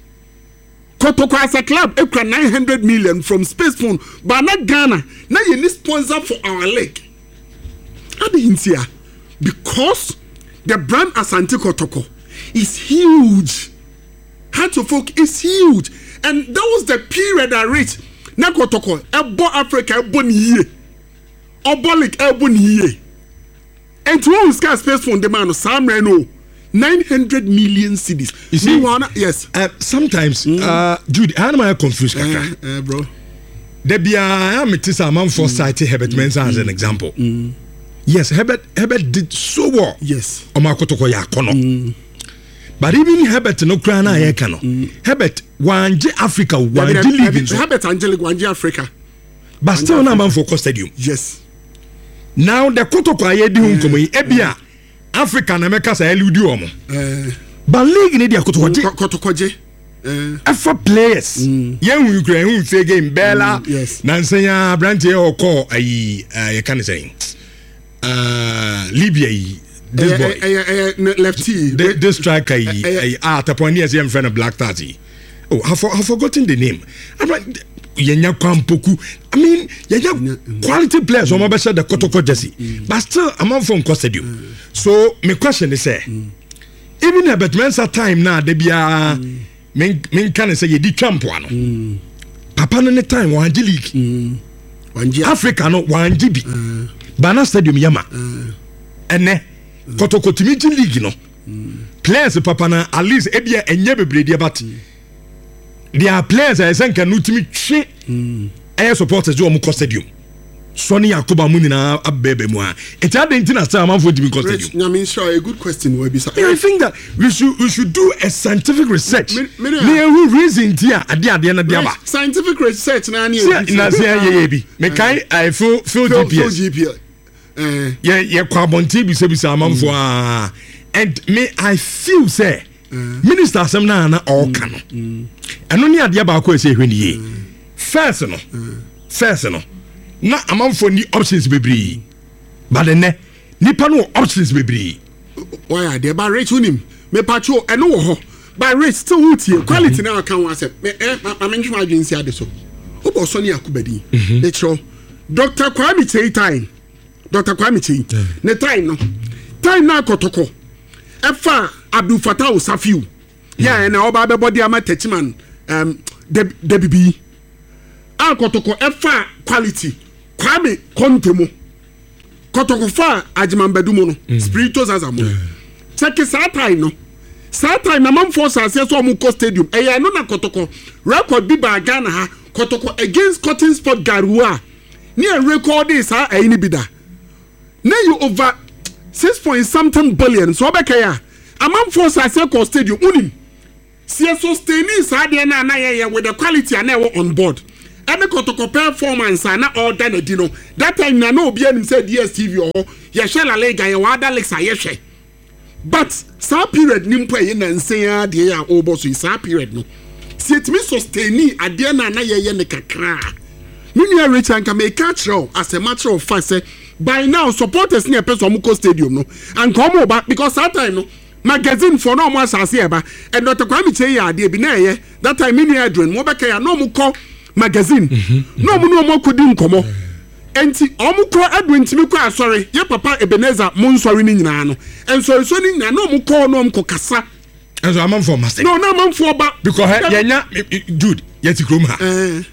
Speaker 3: Kotoko as a club ekra nine hundred million from Space Phone but na Ghana na ye ni sponsor for our league abi hintia because the brand Asante Kotoko is huge. Heart of Folk is huge, and that was the period that reached Nakotoko, Ebo Africa, Ebo Niye, Obolik, Ebo Niye, and to all sky Space Phone demand Sam Reno nine hundred million cedis. You see, wanna, yes.
Speaker 1: Uh, sometimes, mm. uh, Jude, I am confused, kaka.
Speaker 3: Uh, uh, bro.
Speaker 1: There be a I am it is a man for citing Herbert Mensah as an example.
Speaker 3: Mm.
Speaker 1: Yes, Herbert Herbert did so well.
Speaker 3: Yes.
Speaker 1: Omakotoko ya kono. But even Herbert no krana mm. ye kano. Mm. Herbert wanje Africa wanje league.
Speaker 3: Herbert Angelic wanje Africa.
Speaker 1: But still na man for Stadium.
Speaker 3: Yes.
Speaker 1: Now the Kotoko aye di hu nkomo yi ebia Africa na meka sa eludi omo.
Speaker 3: Eh.
Speaker 1: But league ni dia Kotoko je.
Speaker 3: Kotoko je.
Speaker 1: Eh. Alpha players. Mm. Ye hu Ukraine hu fe game Bella.
Speaker 3: Mm. Yes.
Speaker 1: Nansanya brand ye oko ayi ye kan say. Uh Libya yi. This boy,
Speaker 3: uh, uh, uh, lefty,
Speaker 1: this, this striker, ah, the point is, I'm friend of Black thirty. Oh, I've, I've forgotten the name. I'm like, Yenya Kwampoku. I mean, Yenya quality players. So I'm about the Kotoko Jesse, but still, I'm on from Stadium. So my question is, say, even a Batman's time now, they be a main can say you did champ one. Papa, no time one G League, Africa, no one G B, Bana Stadium Yama, and ne. Kotoko Timiji League no mm. players papa na at least ebia enye bebre dia but mm. there are players I think can ultimate twe mm. air supporters do omo stadium Sonny Yakuba muni na abebe mu a it had the na say man for the stadium.
Speaker 3: I mean sure a good question we be
Speaker 1: yeah, I think that we should we should do a scientific research me who reason dia ade ade na dia ba
Speaker 3: scientific research na na
Speaker 1: na say ye bi me kai I feel feel G P S Uh, yeah, yeah, Kwabonti be say be for and me I feel say uh, minister some na na all can and only adia ba ko say hwani ye first no first no na amam for ni options bebre but the ne nipa no options bebre
Speaker 3: why are there ba rate unim me pacho eno wo ho ba rate still wutie quality na kan wa say me ma me ntwa adwensi ade so obo so ne akubadi de chro Doctor Kwame Cheitai Doctor Kwame Chi yeah. Ne time no time na Kotoko efa Abdul Fattah Safiu yeah na oba be body ama Techiman um de bibi a Kotoko efa quality Kwame Kontemo Kotoko fa Ajimambedu mo no mm. spirituals azamo yeah. Check sa time no sa time na man force ase so mo stadium e ya no na Kotoko record bi ba Ghana ha Kotoko against Cotton Sport Garua near record is ha e ni bida now you over six point something billion so obeka ya amam force ase ko stadium unim See sustaining Sadia na na with the quality and on board. And the Kotoko performance and not all done dino. That time na no be any said D S T V or Yashela Lega Yawada Lexa Yeshe. But sa period nimpo yen and say ah dear obo so sa period no. See it me sustaining adia na na ye ne kakra. Mini rich and can make catch as a matter of fact say by now supporters near person Muko Stadium no and come back because that time no magazine for no more as eba and Doctor Kwame Cheye ade bi na ye that time mini adren mo be ka no mo call magazine no mo no mo kodi nkomo enti omo call adwen timi kwa sorry ye papa Ebenezer mo nsori ni nyina no ensori so ni nyina no mo call no mo kasa
Speaker 1: enso amam for master
Speaker 3: no na amam for ba
Speaker 1: because yenya Jude yeti krom ha eh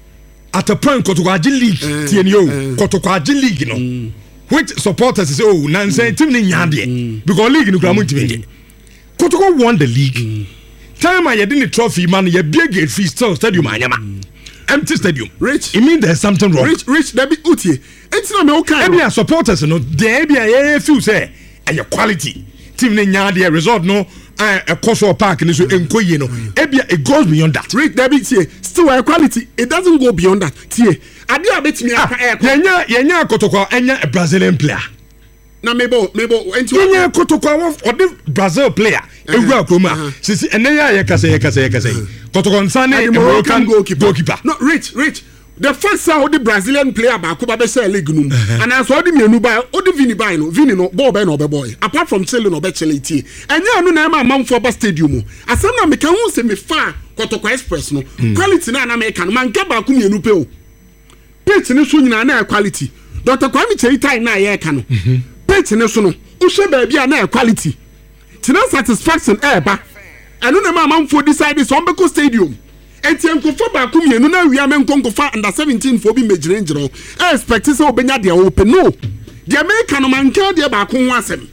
Speaker 1: at a point Kotokwaji League T N O Kotokwaji League no which supporters say oh nan say team ni nyade because league no kram team Kotoko won the league time I didn't trophy man ye big gate fee still stadium anyama empty stadium
Speaker 3: rich
Speaker 1: it mean there's something wrong
Speaker 3: rich rich that be utie it's not me okay
Speaker 1: e be supporters no there be a feel say and your quality team ni nyade result no a Koso Park and so enkoye no it goes beyond that.
Speaker 3: Rick David tie still a quality it doesn't go beyond that. Tie ade abetimi aka air.
Speaker 1: Yenya yenya Kotoko enya a Brazilian player.
Speaker 3: Na mebo mebo enti
Speaker 1: yenya Kotoko of the Brazil player. Ewura kroma. Sisi enenya ye kase ye kase ye kase. Kotoko nsane Moroccan goalkeeper.
Speaker 3: No rich rich the first how the Brazilian player ba ko ba be share league num and as all the mienu ba o the Vini ba no Vini no ball be no be boy apart from Chile no be Chile tie enya anu na ma man for ba stadium asem na me kan hu se me fa Kotoko Express no quality na na me kan man ka ba ko mienu pe o pitch ne so nyina na quality Doctor Kwame Cheye time na ye ka no pitch ne so no o hwe ba bia na quality tina satisfaction e ba anu na ma man for decide so on be ko stadium enti enkofo ba ko mienu na wi ame nkonkofa under seventeen for bi mejire njiro e expect say obenya de open no the American no man ka de ba ko ho asem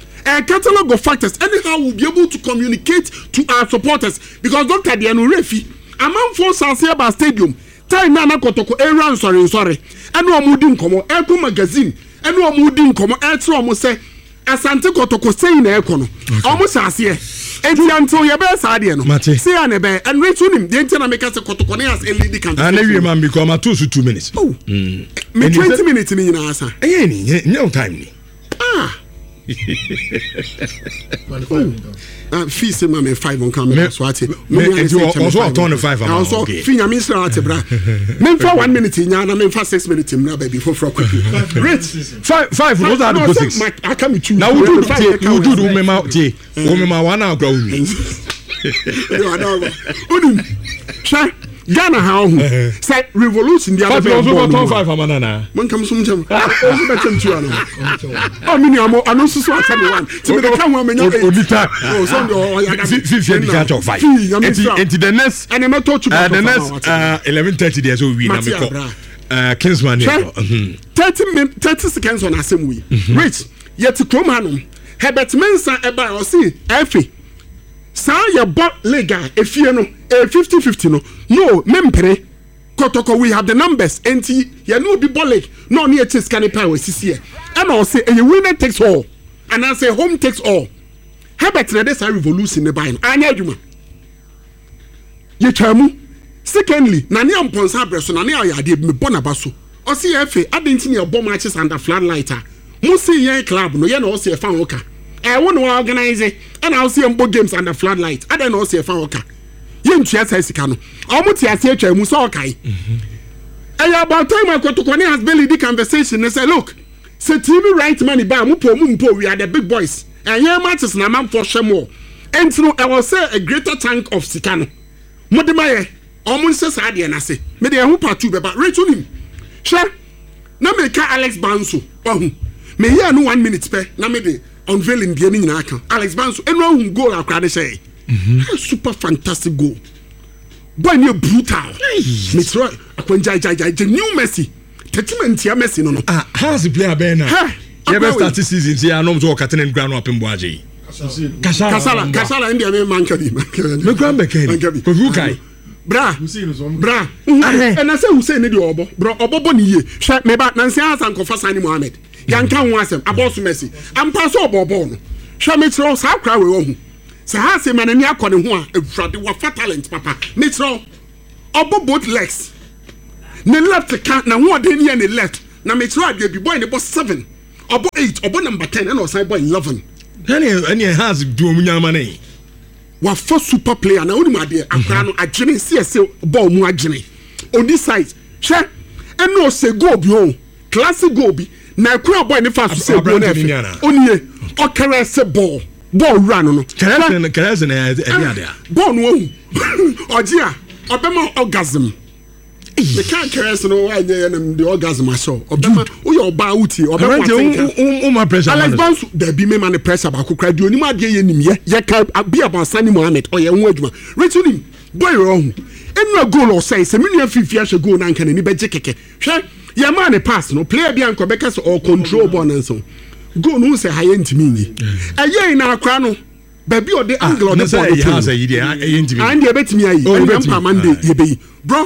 Speaker 3: a catalog of factors anyhow will be able to communicate to our supporters because Doctor de no refi amam for Sanse Ba stadium time na na Kotoko area sorry sorry eno omudi nkomo e ko magazine eno omudi nkomo e tro omo say Asante Kotoko say na e ko no omo Sanse enti until you be saade no see an be and reach him the enti na make us Kotoko na as a lead can
Speaker 1: and we man become a two to two minutes
Speaker 3: oh mm. me twenty minutes ni nyina asa
Speaker 1: eh ni no time ni
Speaker 3: ah ah fee say me five on camera so ati
Speaker 1: me also turn five am
Speaker 3: also fee nya me sra ati bra me for one minute nya na me for six minutes na baby for for quick rich
Speaker 1: five five those are the six
Speaker 3: I come with you
Speaker 1: now we do we do me ma tie we me ma one akra wi
Speaker 3: you know unim sha Ghana how say revolution the other
Speaker 1: five five amana na
Speaker 3: man come some jam o be tem tu ano o mini amo ano so so asa me one ti me dey kan one me nya
Speaker 1: odita
Speaker 3: oh so o ya ga
Speaker 1: fifty the catch of five and the next
Speaker 3: and me touch
Speaker 1: uh, the next uh, eleven thirty there so we na me call uh Kingsman thirty
Speaker 3: minutes thirty seconds on asem we rich yet krom hanom Herbert Mensah eba o see efe sa ya bo lega efie no fifty fifty no no mempere Kotoko we have the numbers enti ya no be bolik no near chase can power sisi e and I say a winner takes all and I say home takes all Herbert na this revolution ne buy anya adwuma ye twamu secondly na ne amponsa breso na ne ayade me bona baso o see efe adenti ne bom matches under floodlighter mu see yen club no ye na o see fan woka I want to organize it and I'll see them games under floodlight. I don't know say fan okay. You ntua say sika no. Omo ti ase atwa mu so okay. Eh about time Kotoko has barely the conversation and say look, say T V right money ba mu po mu po we are the big boys. And here matches na man for shemo. And no I will say a greater tank of sika no. Mo de maye omo say sa de na say. Me de hu part two be ba reach him. Sure. Na me ka Alex Banso. Ohu. Me here no one minute pe na me de unveiling the nyina aka Alex Banso eno hu goal akra de say super fantastic goal boy near brutal me try akwanja jai jai the new Messi tetement ya Messi no no
Speaker 1: ah how's the player ben now you best start this season see anom to captain ground up in Boaje
Speaker 3: Kasala Kasala Kasala India me man kadi
Speaker 1: me ground back in ko who kai
Speaker 3: bra bra and I say who say ne di obo bro obobo ni ye hwe me ba nansi Hassan Kofa Sani Mohammed yanka ho asem abosu Messi ampa so obobo no hwe me tro sa kra we wo hu say ha say man ani akọ ne ho a efrade wa fa talent papa me tro obo both legs ne left can na ho de ne ne left na me tro ade bi boy ne boss seven obo eight obo number ten and osai boy eleven
Speaker 1: any any has do omunyama ne
Speaker 3: wa for super player na onima de akra no agene C S ball mu agene on this side she eno se go bi o classic go bi na akra boy ne fa so se go na onie o kere se ball ball run no
Speaker 1: kere kere na e dia
Speaker 3: ball no oji a obema orgasm the can't carry no why the orgasm I saw obema o your ba uti obema
Speaker 1: o ma pressure
Speaker 3: Alex Bansu there be me man pressure ba ko kra di oni ma de ye nim ye ye ka be about Sani Mohammed o ye ho adwuma returning boy wrong enu goal or say se me nua fifia hwe goal na nka ni be je keke hwe ye ma ne pass no player bi anko be ka so or control ball na so goal no say high ntimi ni eye na akra no baby o the angle of the ball
Speaker 1: no say say ide eye ntimi
Speaker 3: and ye betimi ayi and am Monday ye be bro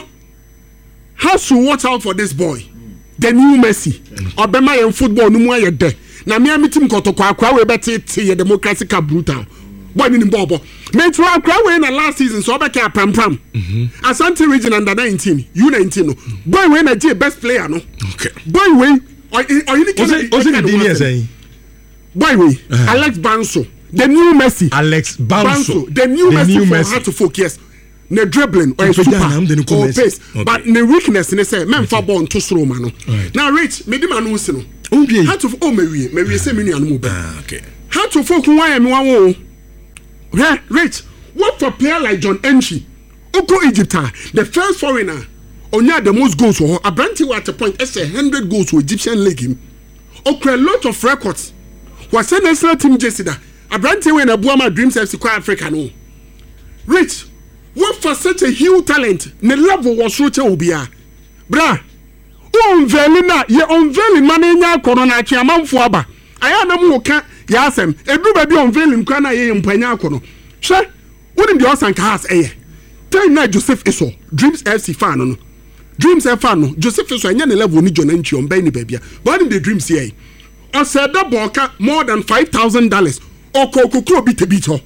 Speaker 3: has to watch out for this boy the new Messi obema yen football no mu aye de na me amitim kotoko akwa we betete ye democracy ka brutal boy ni bobo me tro akwa we na last season so obeka pram pram Asante region under nineteen U nineteen no boy we na je best player no
Speaker 1: okay
Speaker 3: boy we or or you
Speaker 1: can o say the say
Speaker 3: boy we Alex Banso the new Messi
Speaker 1: Alex Banso
Speaker 3: the new Messi for how to focus ne dribbling or super or pace okay. But ne weakness ne say men fa ball to slow man no now rich me di man no se no how to oh me wie me wie say me nua no mu ba
Speaker 1: okay
Speaker 3: how to folk why me wan wo yeah rich what for player like John Enchi Oko Egypt the first foreigner onya the most goals for Abranti at a point is one hundred goals for Egyptian league him okra a lot of records was a national team jersey da Abranti when Abuama Dreams F C kwa Africa no rich what for such a huge talent ne level was so obia bra o unveiling na ye unveiling man nya kono na atwe amanfo aba aya na mu ka ya asem edu ba bi unveiling kwa na ye mpanya kono hwe woni de osanka has eye time na Joseph Eso Dreams F C fan no Dreams F fan no Joseph Eso anya ne level ni John Nchi on be ni babia but in the Dreams here o said the boka more than five thousand dollars o kokokro bi tebito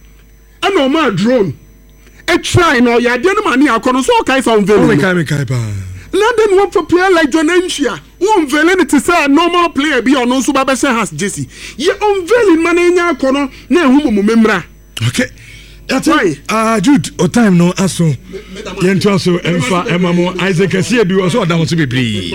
Speaker 3: ana o ma drone a try no ya de no mani akono so kai so unveil
Speaker 1: me kai me kai pa
Speaker 3: London want for player like John Enchia who unveil it say normal player bi ono so ba be say has Jesse ye unveil man nya akono na ehu mo memra
Speaker 1: okay that's why ah Jude o time no aso ye nto aso emfa emamo Isaac Asie bi o so da mo so bebre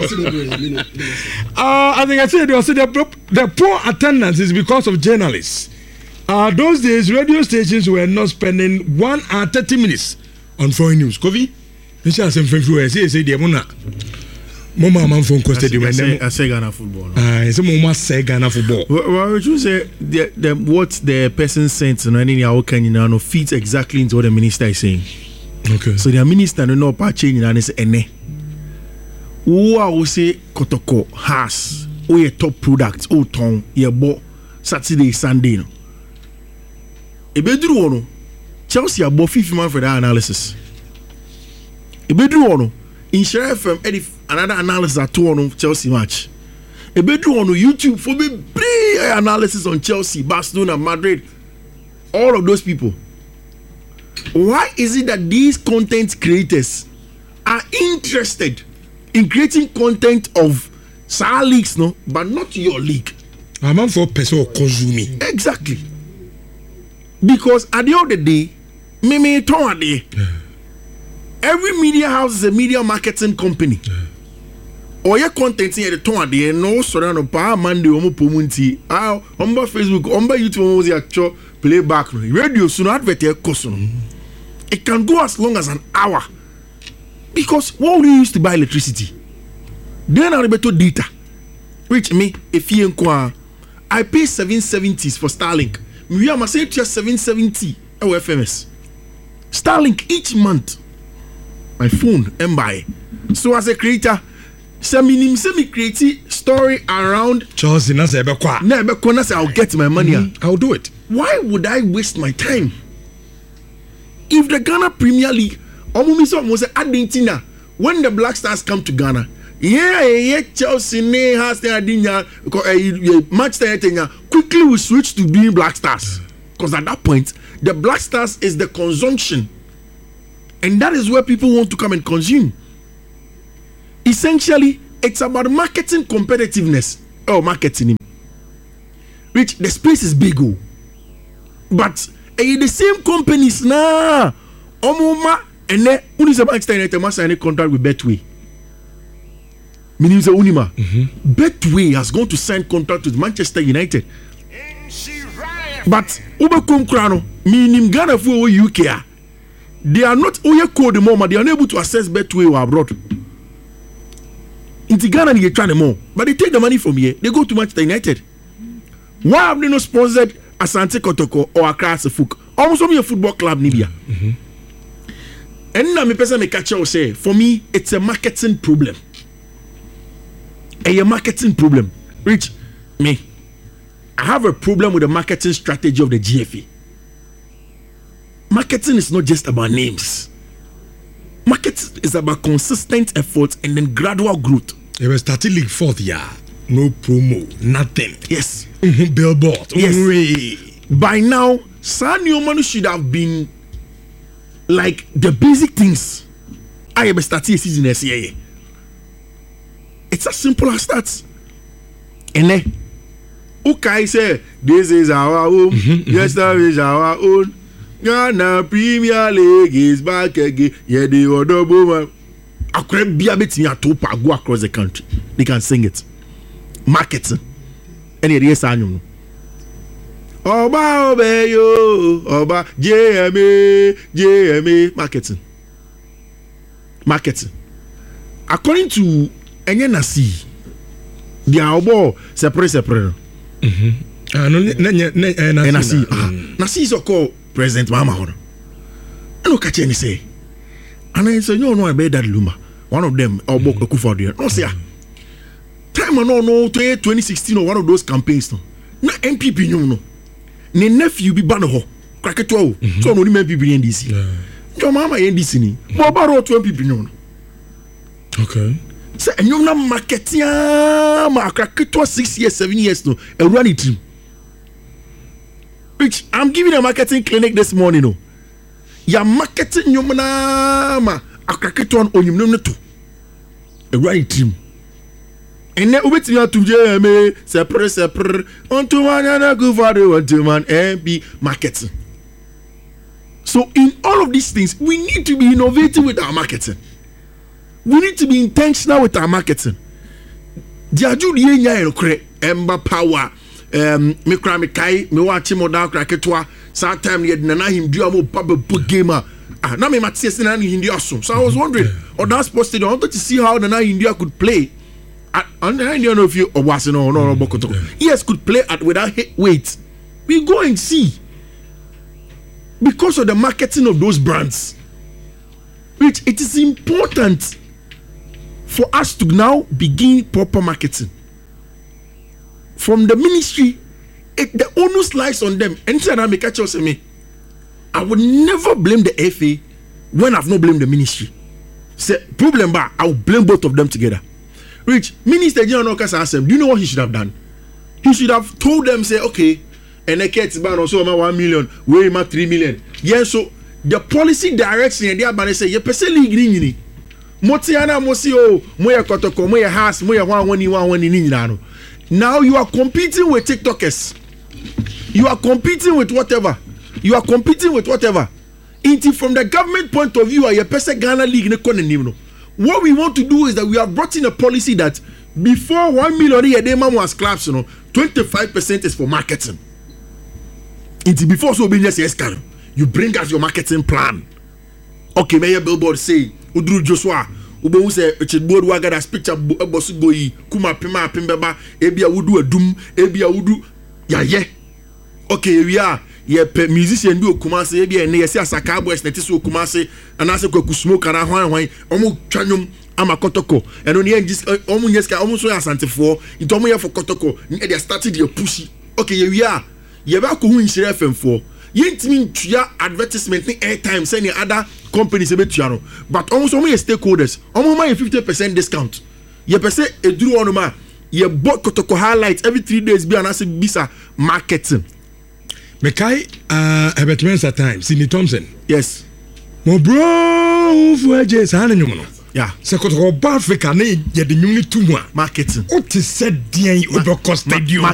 Speaker 1: ah I think I said the the poor attendance is because of journalists. Uh, those days, radio stations were not spending one hour thirty minutes on foreign news. Kofi, you see, I'm saying, say, say, the Mona, Mama, man, phone costed you.
Speaker 2: I say Ghana football.
Speaker 1: Ah, it's a Mama say Ghana football.
Speaker 2: Well, would you say the, the what the person sent and any our can you know fits exactly into what the minister is saying?
Speaker 1: Okay.
Speaker 2: So the minister no know part change and it's ene. Who I will say Kotoko has or your top product or ton your bo Saturday Sunday no. Ebedru ono Chelsea abo fifty man for that analysis. Ebedru ono Insure F M edit another analysis at two on Chelsea match. Ebedru ono YouTube for be big analysis on Chelsea, Barcelona, Madrid, all of those people. Why is it that these content creators are interested in creating content of Star leagues, no, but not your league?
Speaker 1: I'm for person consuming.
Speaker 2: Exactly. Because at the end of the day, me me ton a day. Every media house is a media marketing company. Yeah. Or your content here the ton a day no surround pa Monday omo pomunti. Ah, on Facebook, on YouTube omo the actual playback. Radio soon advert here cost. It can go as long as an hour. Because what we used to buy electricity, then I better data. Which me if you inquire, I pay seven seventies for Starlink. We are say just seven seventy our F M S. Starlink each month. My phone and buy. So as a creator, semi semi create story around
Speaker 1: Chelsea na say be kwa.
Speaker 2: Na be kwa na say I'll get my money. Mm-hmm.
Speaker 1: I'll do it.
Speaker 2: Why would I waste my time? If the Ghana Premier League, omo so mo say Argentina, when the Black Stars come to Ghana, yeah, yeah, Chelsea ne has the Adinya match the quickly we switch to being Black Stars. Because at that point, the Black Stars is the consumption. And that is where people want to come and consume. Essentially, it's about marketing competitiveness. Oh, marketing. Which the space is big. Oh. But eh, the same companies now. Omoma and then Manchester United must sign a contract with Betway. Meaning Unima. Mm-hmm. Betway has gone to sign contract with Manchester United. But Ubekum Krano, meaning Ghana for U K, they are not Oya code the moment, they are unable to access Betway or abroad. In Ghana, they try more, but they take the money from here, they go to Manchester United. Why have they not sponsored Asante Kotoko or Accra Sefuk? Almost only a football club, Nibia. Mm-hmm. And now, me person me catch you say, for me, it's a marketing problem. A marketing problem. Rich, me. I have a problem with the marketing strategy of the G F A. Marketing is not just about names. Marketing is about consistent effort and then gradual growth.
Speaker 1: It was starting league fourth year. No promo, nothing.
Speaker 2: Yes.
Speaker 1: Mm-hmm. Billboard.
Speaker 2: Yes.
Speaker 1: Mm-hmm.
Speaker 2: By now, San Newman should have been like the basic things. I have started a season this year. It's as simple as that. And then okay, say this is our own.
Speaker 1: Mm-hmm,
Speaker 2: Yesterday is our own. Ghana Premier League is back again. Yeah, the other woman. I could be a bit in a top go across the country. They can sing it. Marketing. And it is annual. Oba Obeyo, Oba J M A, J M A. Marketing. Marketing. According to N N S C, they are all separate, separate.
Speaker 1: Mm-hmm. Ah, no,
Speaker 2: N S C. N S C is called President Mahama Hono. I don't catch any say. And I say, no, no, I bet that Luma. One of them, or Bok Okufor there. No, say, time I no, no, twenty sixteen or one of those campaigns. No, na M P P, no, no. Ne nephew be ban ho. Crack it all. So no, M P P in D C. Your mama in D C ni. But about two M P P, no.
Speaker 1: Okay.
Speaker 2: So, and you're not marketing, ma crack it was six years, seven years, no, a running team. Which I'm giving a marketing clinic this morning, no. You're marketing your man, a crack it on you know to a running team. And then we to J M A, separate, separate, on to one and go for the one to man and be marketing. So, in all of these things, we need to be innovative with our marketing. We need to be intentional with our marketing. Diaju di enya enokre emba power um me kra me kai me watch mo da kra ketwa sa time ye na na himdua mo papa gamer ah na me matse se na himdua so so I was wondering or that sports stadium I wanted to see how the na himdua could play at and I don't know if you or was no no no bokoto yes could play at without weight. We go and see because of the marketing of those brands, which it is important for us to now begin proper marketing from the ministry. It, the onus lies on them. Anytime I make a choice, me, I would never blame the F A when I've not blamed the ministry. Say problem, but I will blame both of them together. Rich Minister General Okasa, do you know what he should have done? He should have told them, say, okay, and a cat's ban also my one million, where my three million. Yes, so the policy direction and the abane say, you person league. Motiana Mosio, Moya Kotoko, Moya Has, Moya one one one one in Ninano. Now you are competing with TikTokers. You are competing with whatever. You are competing with whatever. Into from the government point of view, a person Ghana League. What we want to do is that we have brought in a policy that before one million a day man was claps, you know, twenty-five percent is for marketing. Into before so being yes, you bring us your marketing plan. Okay, Mayor Billboard say. Udru Joshua, Ubo say, Chidboard Waga, that picture boss boy, Kuma Pima Pimbaba, Ebia would do a doom, Ebia would do, yeah, yeah. Okay, we are, yeah, musician do Kumasi, Ebia, and yes, as a cowboy, Netiso Kumasi, and as a cook smoke and a wine, almost Chanum, Amakotoko, and on the end, this almost almost as Santa for, you told me for Kotoko, and they started your pushy. Okay, here we are, you're about who is F M four. You ain't mean to your advertisement airtime sending other companies a bit channel, but almost only stakeholders, almost my fifty percent discount. You per se a drew on ma, you bought Kotoko highlights every three days be an as bisa marketing.
Speaker 1: mekai uh Herbert Mensah time Sidney Thompson
Speaker 7: yes
Speaker 1: mo bro fu aje sa na nyum no
Speaker 7: yeah
Speaker 1: se ko to ba Africa na ye de nyum ni tu mu a
Speaker 7: marketing
Speaker 1: o ti se dien o be cost stadium